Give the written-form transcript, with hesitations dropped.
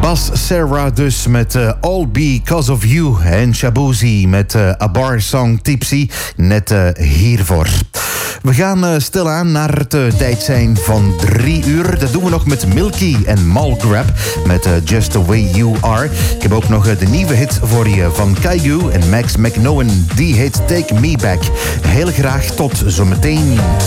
Bas Serra dus met All Because of You. En Shabuzi met A Bar Song Tipsy. Net hiervoor. We gaan stilaan naar het tijd zijn van 3 uur. Dat doen we nog met Milky en Malgrab met Just The Way You Are. Ik heb ook nog de nieuwe hit voor je van Kaigu en Max McKnowen. Die heet Take Me Back. Heel graag tot zometeen.